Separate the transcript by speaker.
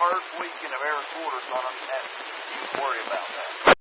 Speaker 1: first weekend of every quarter is going to have to worry about that.